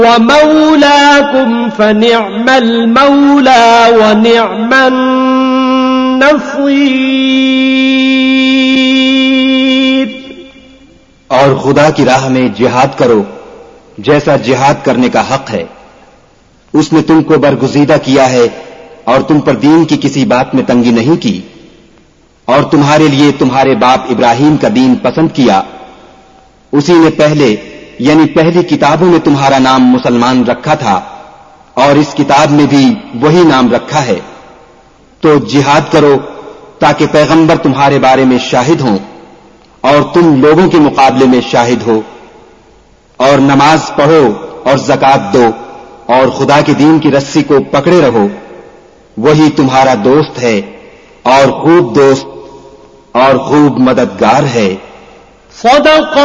वमौलाकुम फनिअमल मौला वनिअमन नसीर। और खुदा की राह में जिहाद करो जैसा जिहाद करने का हक है। उसने तुमको बरगुज़ीदा किया है और तुम पर दीन की किसी बात में तंगी नहीं की, और तुम्हारे लिए तुम्हारे बाप इब्राहिम का दीन पसंद किया। उसी ने पहले यानी पहली किताबों में तुम्हारा नाम मुसलमान रखा था और इस किताब में भी वही नाम रखा है। तो जिहाद करो ताकि पैगंबर तुम्हारे बारे में शाहिद हों और तुम लोगों के मुकाबले में शाहिद हो। और नमाज पढ़ो और ज़कात दो और खुदा के दीन की रस्सी को पकड़े रहो। वही तुम्हारा दोस्त है और खूब दोस्त और खूब मददगार है।